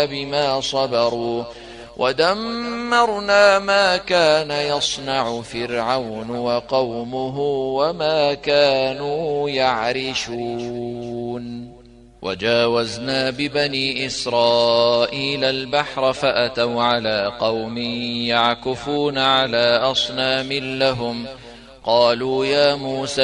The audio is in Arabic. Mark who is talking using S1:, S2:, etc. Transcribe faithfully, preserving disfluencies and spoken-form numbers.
S1: بما صبروا ودمرنا ما كان يصنع فرعون وقومه وما كانوا يعرشون. وجاوزنا ببني إسرائيل البحر فأتوا على قوم يعكفون على أصنام لهم قالوا يا موسى